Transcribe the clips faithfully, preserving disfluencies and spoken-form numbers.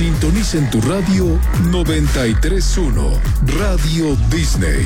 Sintoniza en tu radio noventa y tres punto uno, Radio Disney.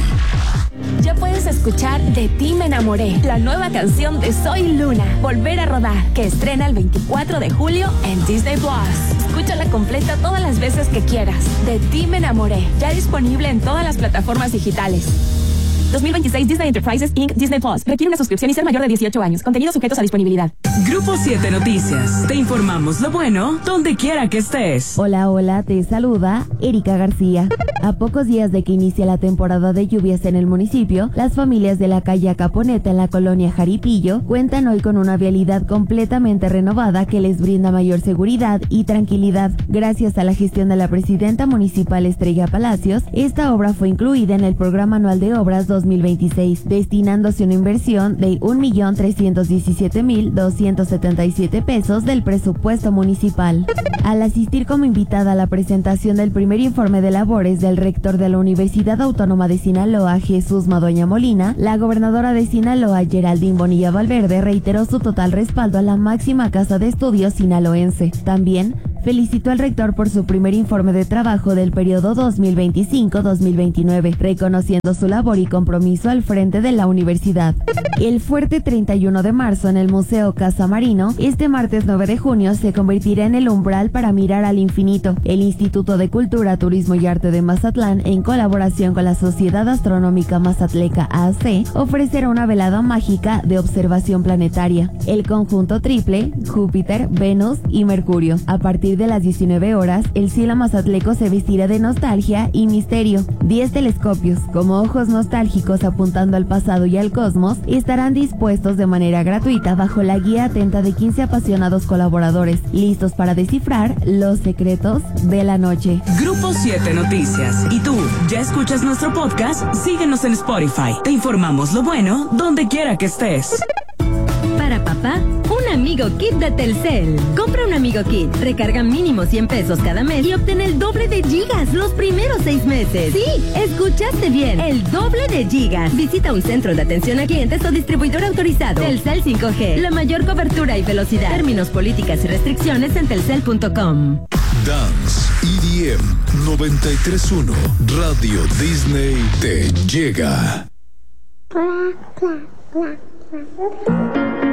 Ya puedes escuchar De ti me enamoré, la nueva canción de Soy Luna, Volver a rodar, que estrena el veinticuatro de julio en Disney Plus. Escúchala completa todas las veces que quieras. De ti me enamoré, ya disponible en todas las plataformas digitales. dos mil veintiséis Disney Enterprises incorporated. Disney Plus. Requiere una suscripción y ser mayor de dieciocho años. Contenidos sujetos a disponibilidad. Grupo siete Noticias. Te informamos lo bueno donde quiera que estés. Hola, hola, te saluda Erika García. A pocos días de que inicie la temporada de lluvias en el municipio, las familias de la calle Caponeta en la colonia Jaripillo cuentan hoy con una vialidad completamente renovada que les brinda mayor seguridad y tranquilidad. Gracias a la gestión de la presidenta municipal Estrella Palacios, esta obra fue incluida en el programa anual de obras dos mil veintiséis, destinándose una inversión de un millón trescientos diecisiete mil doscientos setenta y siete pesos del presupuesto municipal. Al asistir como invitada a la presentación del primer informe de labores del rector de la Universidad Autónoma de Sinaloa, Jesús Madueña Molina, la gobernadora de Sinaloa, Geraldine Bonilla Valverde, reiteró su total respaldo a la máxima casa de estudios sinaloense. También felicitó al rector por su primer informe de trabajo del periodo dos mil veinticinco dos mil veintinueve, reconociendo su labor y compromiso al frente de la universidad. El fuerte treinta y uno de marzo en el Museo Casa Marino, este martes nueve de junio, se convertirá en el umbral para mirar al infinito. El Instituto de Cultura, Turismo y Arte de Mazatlán, en colaboración con la Sociedad Astronómica Mazatleca A C, ofrecerá una velada mágica de observación planetaria. El conjunto triple, Júpiter, Venus y Mercurio. A partir de las diecinueve horas, el cielo mazatleco se vestirá de nostalgia y misterio. diez telescopios, como ojos nostálgicos apuntando al pasado y al cosmos, estarán dispuestos de manera gratuita bajo la guía atenta de quince apasionados colaboradores, listos para descifrar los secretos de la noche. Grupo siete Noticias. ¿Y tú, ya escuchas nuestro podcast? Síguenos en Spotify. Te informamos lo bueno donde quiera que estés. Para papá, un amigo kit de Telcel. Compra un amigo kit, recarga mínimo cien pesos cada mes y obtén el doble de gigas los primeros seis meses. Sí, escuchaste bien, el doble de gigas. Visita un centro de atención a clientes o distribuidor autorizado. Telcel cinco G, la mayor cobertura y velocidad. Términos, políticas y restricciones en telcel punto com. Dance E D M noventa y tres punto uno, Radio Disney te llega.